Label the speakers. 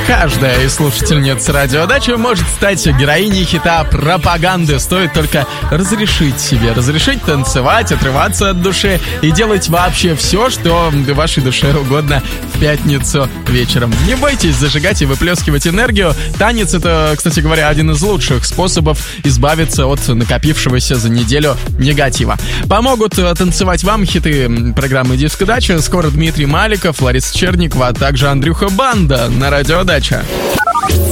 Speaker 1: Каждая из слушательниц радиодачи может стать героиней хита пропаганды. Стоит только разрешить танцевать, отрываться от души и делать вообще все, что вашей душе угодно в пятницу вечером. Не бойтесь зажигать и выплескивать энергию. Танец — это, кстати говоря, один из лучших способов избавиться от накопившегося за неделю негатива. Помогут танцевать вам хиты программы «Диско-дача». Скоро Дмитрий Маликов, Лариса Черникова, а также Андрюха Банда на радиодаче.